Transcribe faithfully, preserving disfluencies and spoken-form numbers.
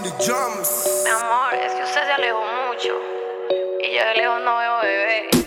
Mi amor, es que usted se alejó mucho y yo de lejos no veo bebé.